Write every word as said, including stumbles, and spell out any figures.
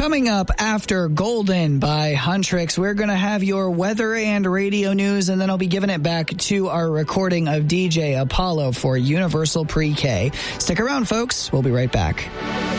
Coming up after Golden by Huntrix, we're going to have your weather and radio news, and then I'll be giving it back to our recording of D J Apollo for Universal Pre-K. Stick around, folks. We'll be right back.